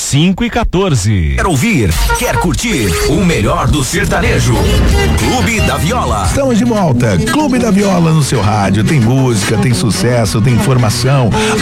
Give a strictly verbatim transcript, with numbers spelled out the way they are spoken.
cinco e quatorze. Quer ouvir? Quer curtir? O melhor do sertanejo. Clube da Viola. Estamos de volta. Clube da Viola no seu rádio. Tem música, tem sucesso, tem informação.